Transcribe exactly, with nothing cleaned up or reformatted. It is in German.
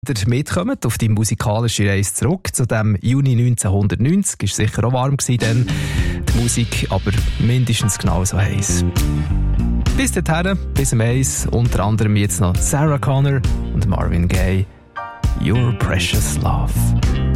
mitkommt auf die musikalische Reise zurück zu dem Juni neunzehnhundertneunzig. Ist sicher auch warm gewesen dann, die Musik, aber mindestens genauso heiß. Bis dahin, bis am Eis, unter anderem jetzt noch Sarah Connor und Marvin Gaye. Your Precious Love.